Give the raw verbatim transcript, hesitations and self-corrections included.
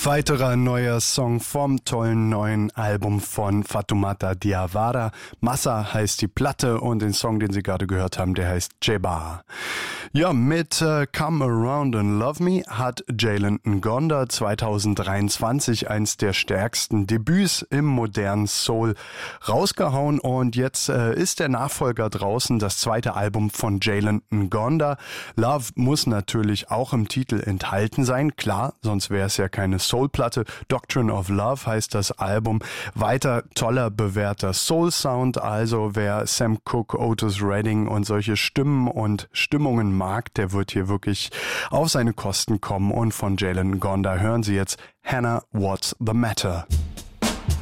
Weiterer neuer Song vom tollen neuen Album von Fatoumata Diawara. Massa heißt die Platte und den Song, den Sie gerade gehört haben, der heißt Jeba. Ja, mit äh, Come Around and Love Me hat Jalen Ngonda zwanzig dreiundzwanzig eins der stärksten Debüts im modernen Soul rausgehauen und jetzt äh, ist der Nachfolger draußen, das zweite Album von Jalen Ngonda. Love muss natürlich auch im Titel enthalten sein, klar, sonst wäre es ja keine Soul-Platte. Doctrine of Love heißt das Album. Weiter toller, bewährter Soul-Sound. Also wer Sam Cooke, Otis Redding und solche Stimmen und Stimmungen mag, der wird hier wirklich auf seine Kosten kommen. Und von Jalen Ngonda hören Sie jetzt Hannah, What's the Matter?